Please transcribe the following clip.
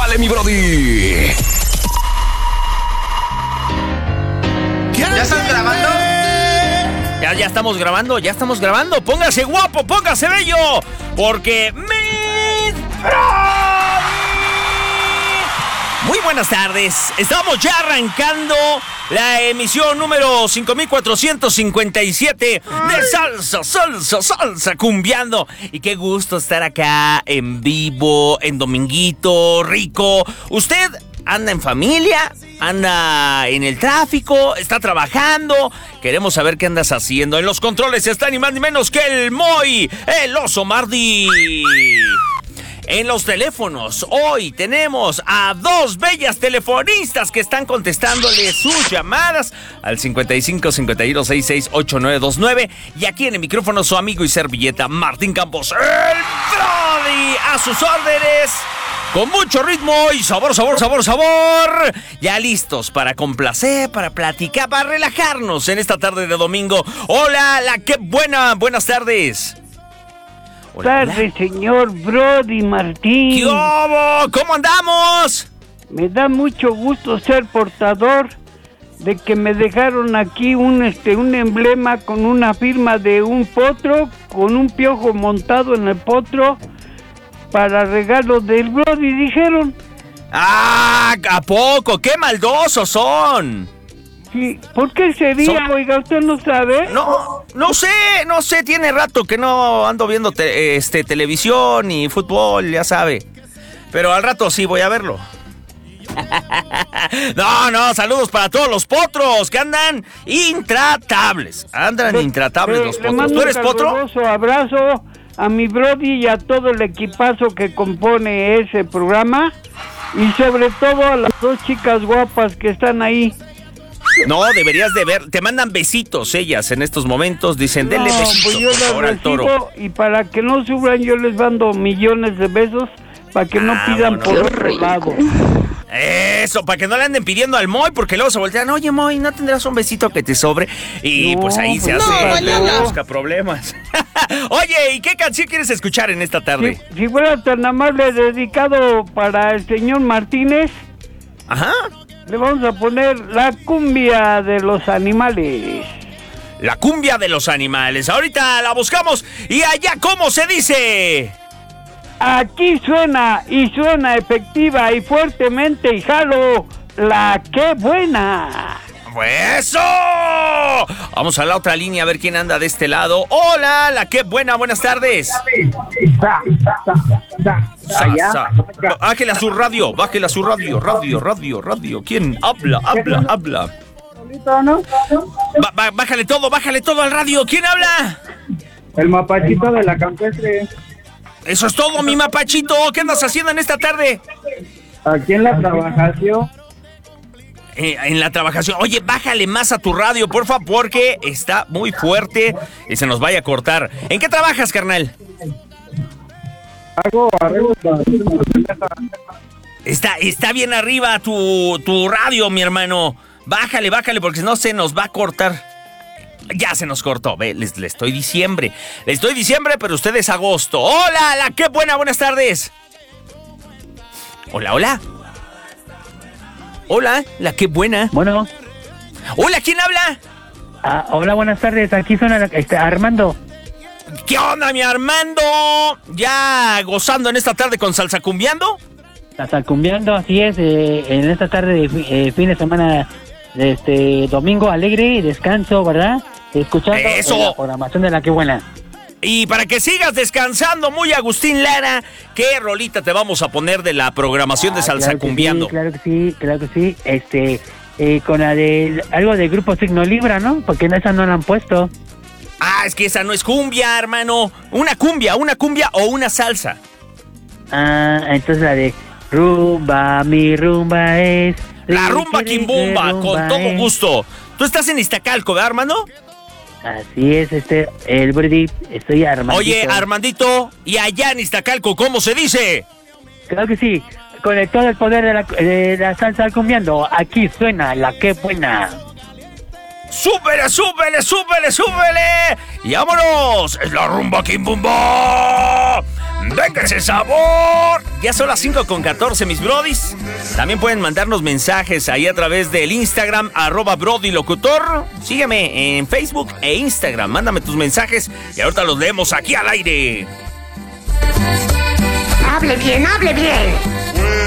Échale, mi brody. ¿Ya estás grabando? Ya estamos grabando. Póngase guapo, póngase bello, porque muy buenas tardes. Estamos ya arrancando la emisión número 5457 de Salsa Cumbiando. Y qué gusto estar acá en vivo, en dominguito rico. ¿Usted anda en familia? ¿Anda en el tráfico? ¿Está trabajando? Queremos saber qué andas haciendo. En los controles está ni más ni menos que el Moy, el Oso Mardi. En los teléfonos, hoy tenemos a dos bellas telefonistas que están contestándole sus llamadas al 55 51 66 8929. Y aquí en el micrófono su amigo y servilleta Martín Campos, el Brody, a sus órdenes. Con mucho ritmo y sabor. Ya listos para complacer, para platicar, para relajarnos en esta tarde de domingo. Hola, buenas tardes. Tarde, señor Brody Martín. ¿Qué hubo? ¿Cómo andamos? Me da mucho gusto ser portador de que me dejaron aquí un emblema con una firma de un potro, con un piojo montado en el potro, para regalo del Brody, dijeron. ¡Ah! ¿A poco? ¡Qué maldosos son! Sí, ¿por qué sería? Oiga, ¿usted no sabe? No sé, tiene rato que no ando viendo televisión y fútbol, ya sabe. Pero al rato sí voy a verlo. No, saludos para todos los potros que andan intratables. Intratables los potros. ¿Tú eres potro? Un abrazo a mi Brody y a todo el equipazo que compone ese programa. Y sobre todo a las dos chicas guapas que están ahí. No, deberías de ver, te mandan besitos ellas en estos momentos, dicen, denle besitos, pues yo por favor, al toro. Y para que no sufran, yo les mando millones de besos para que no pidan por otro lado. Eso, para que no le anden pidiendo al Moy, porque luego se voltean, oye Moy, ¿no tendrás un besito que te sobre? Y pues ahí se busca problemas. Oye, ¿y qué canción quieres escuchar en esta tarde? Si fuera tan amable, dedicado para el señor Martínez. Ajá. Le vamos a poner la cumbia de los animales. La cumbia de los animales. Ahorita la buscamos. ¿Y allá cómo se dice? Aquí suena, y suena efectiva y fuertemente, y jalo, la qué buena. ¡Eso! Vamos a la otra línea a ver quién anda de este lado. Hola, la qué buena, buenas tardes. Bájale a su radio, radio. ¿Quién habla? Bájale todo al radio. ¿Quién habla? El mapachito de la campestre. Eso es todo, mi mapachito. ¿Qué andas haciendo en esta tarde? Aquí en la trabajación. En la trabajación. Oye, bájale más a tu radio, porfa, porque está muy fuerte y se nos vaya a cortar. ¿En qué trabajas, carnal? Hago arreglos para... Está bien arriba tu radio, mi hermano. Bájale, porque si no se nos va a cortar. Ya se nos cortó, ve, le estoy diciembre, pero usted es agosto. Hola, la qué buenas tardes. Hola, la qué buena. Bueno. Hola, ¿quién habla? Hola, buenas tardes, aquí suena Armando. ¿Qué onda, mi Armando? ¿Ya gozando en esta tarde con Salsa Cumbiando? Salsa Cumbiando, así es, en esta tarde de fin de semana, domingo alegre y descanso, ¿verdad? Escuchando la programación de la que buena. Y para que sigas descansando muy Agustín Lara, ¿qué rolita te vamos a poner de la programación de Salsa Cumbiando? Claro que sí. Con la de algo del grupo Signo Libra, ¿no? Porque en esa no la han puesto. Es que esa no es cumbia, hermano. Una cumbia o una salsa. Entonces la de rumba, mi rumba es... La rumba quimbumba, con todo gusto. Tú estás en Iztacalco, ¿verdad, Armando? Así es, el Brody, estoy Armandito. Oye, Armandito, ¿y allá en Iztacalco cómo se dice? Claro que sí, con todo el poder de la salsa cumbiando, aquí suena la que buena. ¡Súbele! ¡Y vámonos! ¡Es la rumba quimbumba! ¡Venga ese sabor! Ya son las 5:14, mis brodis. También pueden mandarnos mensajes ahí a través del Instagram, @BrodyLocutor. Sígueme en Facebook e Instagram. Mándame tus mensajes y ahorita los leemos aquí al aire. Hable bien, hable bien.